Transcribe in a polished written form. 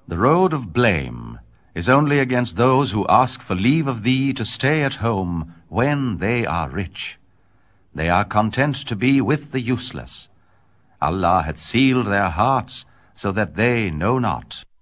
The road of blame is only against those who ask for leave of thee to stay at home when they are rich. They are content to be with the useless. Allah hath sealed their hearts so that they know not.